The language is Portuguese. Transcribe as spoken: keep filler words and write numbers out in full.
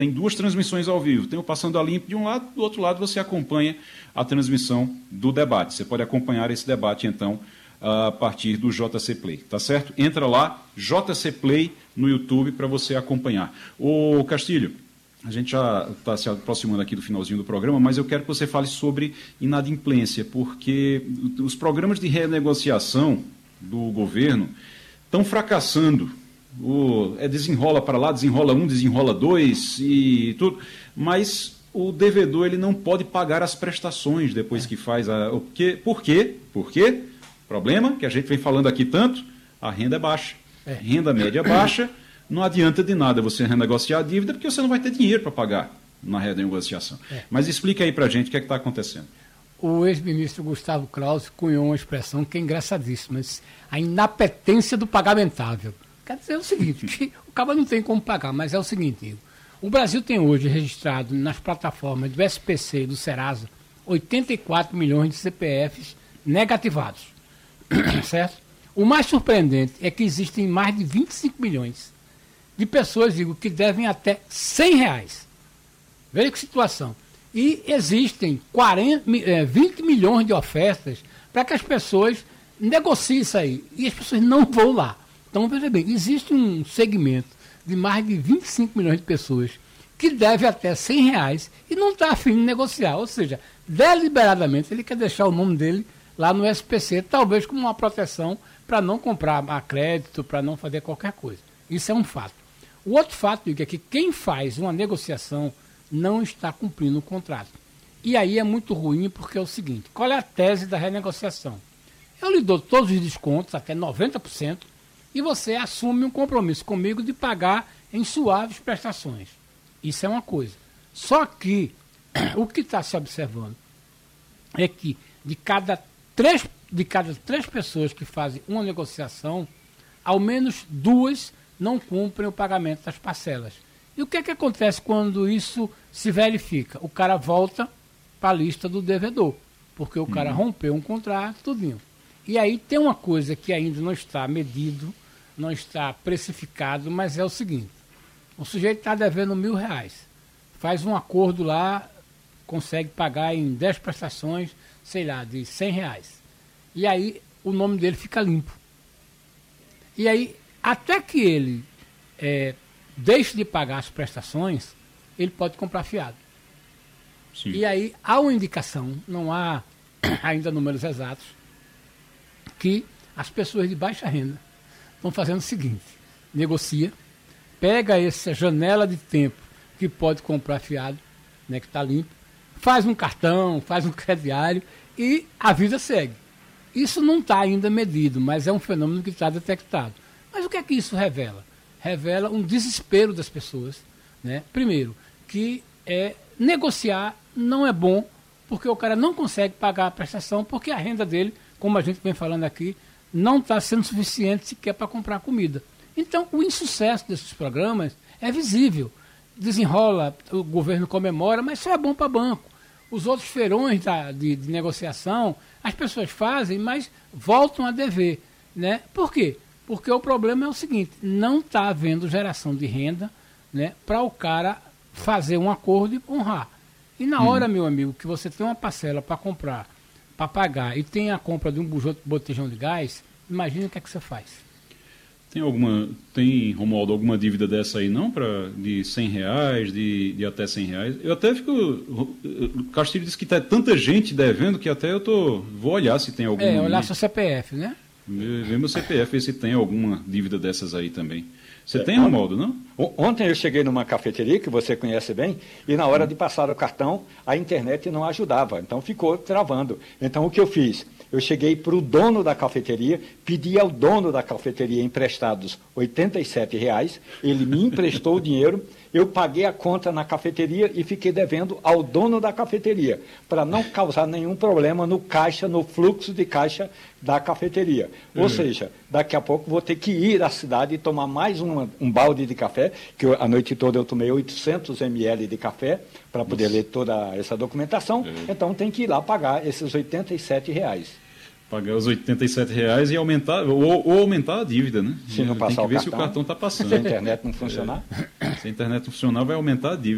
tem duas transmissões ao vivo. Tem o Passando a Limpo de um lado, do outro lado você acompanha a transmissão do debate. Você pode acompanhar esse debate, então, a partir do J C Play, tá certo? Entra lá, J C Play no YouTube para você acompanhar. Ô Castilho, a gente já está se aproximando aqui do finalzinho do programa, mas eu quero que você fale sobre inadimplência, porque os programas de renegociação do governo estão fracassando. O, é desenrola para lá, desenrola um, desenrola dois e tudo, mas o devedor ele não pode pagar as prestações depois que faz a... O que, por quê? Por quê? Problema que a gente vem falando aqui tanto, a renda é baixa. É. Renda média baixa, não adianta de nada você renegociar a dívida, porque você não vai ter dinheiro para pagar na renegociação. É. Mas explica aí para a gente o que é que está acontecendo. O ex-ministro Gustavo Krause cunhou uma expressão que é engraçadíssima, a inapetência do pagamentável. Quer dizer o seguinte, que o cara não tem como pagar, mas é o seguinte, o Brasil tem hoje registrado nas plataformas do S P C e do Serasa oitenta e quatro milhões de C P Fs negativados. Certo? O mais surpreendente é que existem mais de vinte e cinco milhões de pessoas, digo, que devem até cem reais. Veja que situação. E existem quarenta, vinte milhões de ofertas para que as pessoas negociem isso aí. E as pessoas não vão lá. Então, veja bem, existe um segmento de mais de vinte e cinco milhões de pessoas que deve até cem reais e não está afim de negociar. Ou seja, deliberadamente ele quer deixar o nome dele lá no S P C, talvez como uma proteção para não comprar a crédito, para não fazer qualquer coisa. Isso é um fato. O outro fato é que quem faz uma negociação não está cumprindo o contrato. E aí é muito ruim porque é o seguinte, qual é a tese da renegociação? Eu lhe dou todos os descontos, até noventa por cento, e você assume um compromisso comigo de pagar em suaves prestações. Isso é uma coisa. Só que o que está se observando é que de cada Três, de cada três pessoas que fazem uma negociação, ao menos duas não cumprem o pagamento das parcelas. E o que é que acontece quando isso se verifica? O cara volta para a lista do devedor, porque o cara uhum. rompeu um contrato, tudinho. E aí tem uma coisa que ainda não está medido, não está precificado, mas é o seguinte, o sujeito está devendo mil reais, faz um acordo lá, consegue pagar em dez prestações, sei lá, de cem reais. E aí o nome dele fica limpo. E aí, até que ele é, deixe de pagar as prestações, ele pode comprar fiado. Sim. E aí há uma indicação, não há ainda números exatos, que as pessoas de baixa renda estão fazendo o seguinte, negocia, pega essa janela de tempo que pode comprar fiado, né, que está limpo, faz um cartão, faz um crediário e a vida segue. Isso não está ainda medido, mas é um fenômeno que está detectado. Mas o que é que isso revela? Revela um desespero das pessoas, né? Primeiro, que é, negociar não é bom, porque o cara não consegue pagar a prestação, porque a renda dele, como a gente vem falando aqui, não está sendo suficiente sequer para comprar comida. Então, o insucesso desses programas é visível. Desenrola, o governo comemora, mas só é bom para banco. Os outros feirões da, de, de negociação, as pessoas fazem, mas voltam a dever. Né? Por quê? Porque o problema é o seguinte, não está havendo geração de renda, né, para o cara fazer um acordo e honrar. E na hora, hum. meu amigo, que você tem uma parcela para comprar, para pagar, e tem a compra de um botijão de gás, imagina o que é que você faz. Tem alguma, tem, Romualdo, alguma dívida dessa aí não, pra, de cem reais, de, de até cem reais? Eu até fico, o Castilho disse que tá tanta gente devendo que até eu tô, vou olhar se tem alguma. É, olhar seu C P F, né? Ver meu C P F, ver se tem alguma dívida dessas aí também. Você é, tem, Romualdo, não? Ontem eu cheguei numa cafeteria, que você conhece bem, e na hora de passar o cartão, a internet não ajudava, então ficou travando. Então o que eu fiz? Eu cheguei para o dono da cafeteria, pedi ao dono da cafeteria emprestados oitenta e sete reais, ele me emprestou o dinheiro, eu paguei a conta na cafeteria e fiquei devendo ao dono da cafeteria, para não causar nenhum problema no caixa, no fluxo de caixa da cafeteria. Ou uhum. seja, daqui a pouco vou ter que ir à cidade e tomar mais uma, um balde de café, que eu, a noite toda eu tomei oitocentos mililitros de café, para poder Nossa. ler toda essa documentação, uhum. então tem que ir lá pagar esses oitenta e sete reais. Pagar os oitenta e sete reais e aumentar, ou, ou aumentar a dívida, né? Se não passar tem que ver o se o cartão está passando. Se a internet não funcionar. Se a internet não funcionar, vai aumentar a dívida.